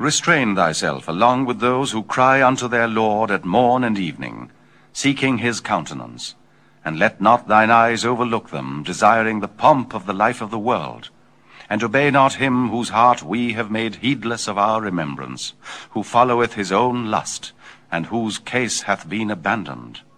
Restrain thyself along with those who cry unto their Lord at morn and evening, seeking his countenance. And let not thine eyes overlook them, desiring the pomp of the life of the world. And obey not him whose heart we have made heedless of our remembrance, who followeth his own lust, and whose case hath been abandoned.